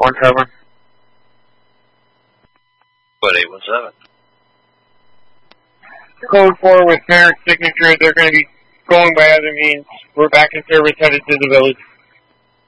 One cover. What, 817? Code 4 with parent signature. They're going to be going by other means. We're back in service, headed to the village.